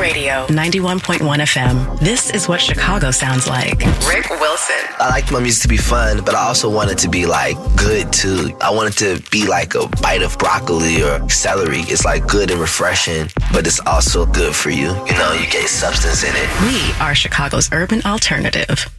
Radio, 91.1 FM. This is what Chicago sounds like. Rick Wilson. I like my music to be fun, but I also want it to be like good too. I want it to be like a bite of broccoli or celery. It's like good and refreshing, but it's also good for you. You know, you get substance in it. We are Chicago's urban alternative.